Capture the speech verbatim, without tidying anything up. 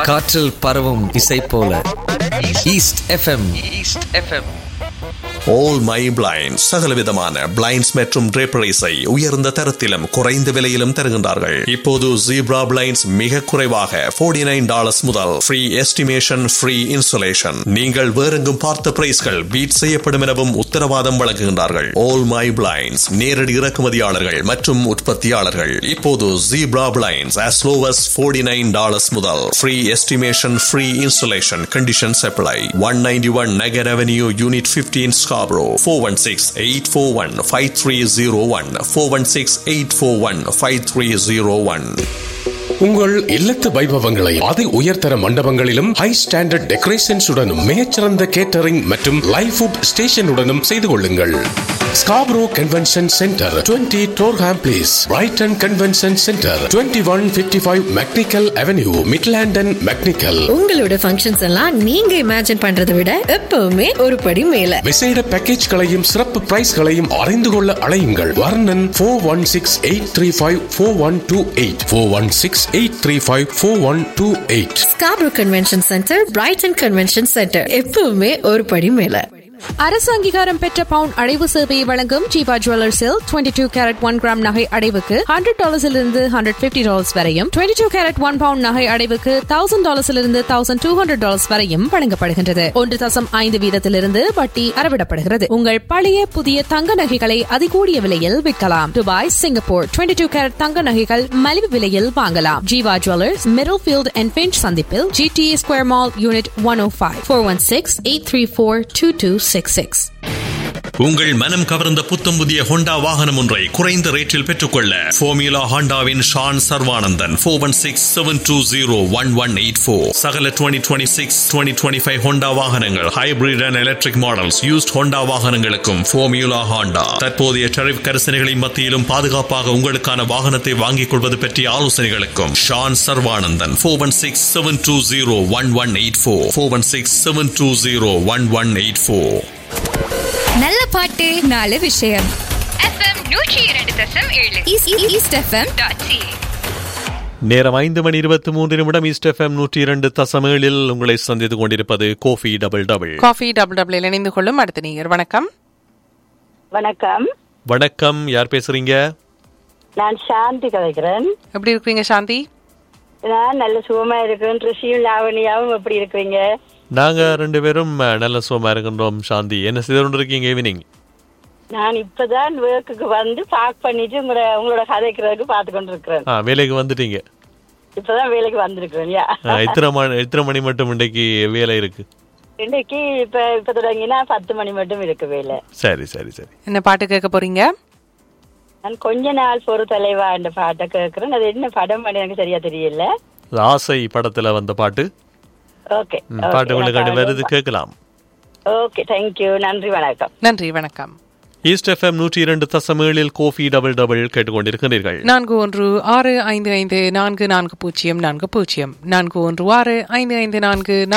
காற்றில் பரவும் இசை போல east FM. East FM. All My Blinds சகலவிதமான blinds மற்றும் draperies-ஐ உயர்ந்த தரத்திலும் குறைந்த விலையிலும் தருகின்றார்கள். இப்போது Zebra Blinds மிக குறைவாக forty-nine dollars முதல் free estimation, free installation. நீங்கள் வேறெங்கும் பார்த்த பிரைஸ்கள் பீட் செய்யப்படும் எனவும் உத்தரவாதம் வழங்குகின்றார்கள். All My Blinds நேரடி இறக்குமதியாளர்கள் மற்றும் உற்பத்தியாளர்கள். இப்போது Zebra Blinds as low as forty-nine dollars முதல் free estimation, free installation. Conditions apply. one ninety-one Nagar Avenue, Unit fifteen, Scarborough. four one six, eight four one, five three zero one. four one six, eight four one, five three zero one. உங்கள் இல்லத்து வைபவங்களை அதி உயர்தர மண்டபங்களிலும் high standard decorations உடனும் மிகச்சிறந்த catering மற்றும் live food ஸ்டேஷனுடனும் செய்து கொள்ளுங்கள். Scarborough convention centre, twenty Durham place, Brayton convention centre, twenty-one fifty-five mechanical avenue, மிட்லாண்டன் mechanical. உங்களோட ஃபங்க்ஷன்ஸ் எல்லாம் நீங்க இமேஜின் பண்றதை விட எப்பவுமே ஒரு படி மேல. விசேட பேக்கேஜ்களையும் சிறப்பு பிரைஸ்களையும் அறிந்து கொள்ள அழையுங்கள். வர்ணன் four one six, eight three five, four one two eight, four one six, eight three five, four one two eight. Scarborough convention centre, Brayton convention centre, எப்பவுமே ஒரு படி மேல. அரசு அங்கீகாரம் பெற்ற பவுன் அடைவு சேவையை வழங்கும் Jeeva ஜுவல்லர்ஸில் twenty two carat one gram நகை அடைவுக்கு ஹண்ட்ரட் டாலர்ஸிலிருந்து ஹண்ட்ரட் பிப்டி டாலர்ஸ் வரையும், twenty two carat one bound நகை அடைவுக்கு thousand டாலர்ஸிலிருந்து thousand two hundred dollars வரையும் வழங்கப்படுகின்றது. ஒன்று தசம் ஐந்து வீதத்திலிருந்து வட்டி அறவிடப்படுகிறது. உங்கள் பழைய புதிய தங்க நகைகளை அதிகூடிய விலையில் விற்கலாம். Dubai, Singapore twenty two carat தங்க நகைகள் மலிவு விலையில் வாங்கலாம். Jeeva jewellers, middle field and pinch சந்திப்பில், GTA square mall, unit one ஓ five, four one six, eight three four, two two six six. உங்கள் மனம் கவர்ந்த புத்தம் புதிய ஹோண்டா வாகனம் ஒன்றை குறைந்த ரேட்டில் பெற்றுக்கொள்ள formula ஹோண்டாவின் Shawn Sarvanandan four one six, seven two zero, one one eight four. சகல twenty twenty-six, twenty twenty-five Honda வாகனங்கள், hybrid and electric models, used Honda வாகனங்களுக்கும் ஃபோமியூலா ஹோண்டா. தற்போதைய டரிஃப் கரிசனைகளின் மத்தியிலும் பாதுகாப்பாக உங்களுக்கான வாகனத்தை வாங்கிக் கொள்வது பற்றிய ஆலோசனைகளுக்கும் Shawn Sarvanandan four one six, seven two zero, one one eight four, four one six, seven two zero, one one eight four. நல்ல பாட்டு, நல்ல விஷயம். எஃப்எம் நூற்றி இரண்டு தசம் ஏழு ஈஸ்ட் எஃப்எம் டாட் சி. நேரம் ஐந்து மணி இருபத்தி மூன்று நிமிடம். ஈஸ்ட் எஃப்எம் நூற்றி இரண்டு தசம் ஏழில் உங்களை சந்தித்துக் கொண்டிருப்பது Kofi double double. Coffee double double இணைந்து கொள்ளும் அடுத்த நீர். வணக்கம். வணக்கம். வணக்கம், யார் பேசுறீங்க? நான் சாந்தி கலைக்கிறேன். எப்படி இருக்கீங்க சாந்தி? நான் நல்ல சுகமா இருக்கேன். ரிஷியும் லாவணியாவும் எப்படி இருக்கீங்க? நாங்க ரெண்டு பேரும் நல்ல சுகமா இருக்கின்றோம். சாந்தி, என்ன செய்து கொண்டு இருக்கீங்க ஈவினிங்? நான் இப்பதான் ஒர்க்குக்கு வந்து பாக் பண்ணிட்டு உங்களோட உங்களோட கதைக்கிறதுக்கு பாத்து கொண்டு இருக்கிறேன். வேலைக்கு வந்துட்டீங்க? இப்பதான் வேலைக்கு வந்திருக்கிறேன். எத்தனை மணி எத்தனை மணி மட்டும் இன்றைக்கு வேலை இருக்கு? இன்னைக்கு இப்ப இப்ப தொடங்கினா பத்து மணி மட்டும் இருக்கு வேலை. சரி சரி சரி. என்ன பாட்டு கேட்க போறீங்க? நான் கொஞ்ச நாள் பொறு தலைவா என்ற பாட்டை கேட்கிறேன். அது என்ன படம் எனக்கு சரியா தெரியல. ஆசை படத்துல வந்த பாட்டு. ஓகே, பாட்டு உங்களுக்கு வருது, கேட்கலாம். Okay, thank you. நன்றி, வணக்கம். நன்றி, வணக்கம். ஈஸ்ட் எஃப்எம் நூற்றி இரண்டு தசம் ஏழில் கோஃபி டபுள் டபுள் கேட்டுக்கொண்டிருக்கிறீர்கள். நான்கு ஒன்று ஆறு ஐந்து ஐந்து நான்கு நான்கு பூஜ்ஜியம் நான்கு பூஜ்ஜியம் நான்கு ஒன்று ஆறு ஐந்து ஐந்து நான்கு